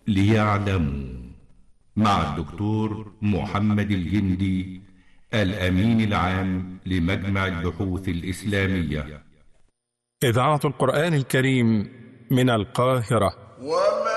ليعلموا، مع الدكتور محمد الجندي، الأمين العام لمجمع البحوث الإسلامية. إذاعة القرآن الكريم من القاهرة.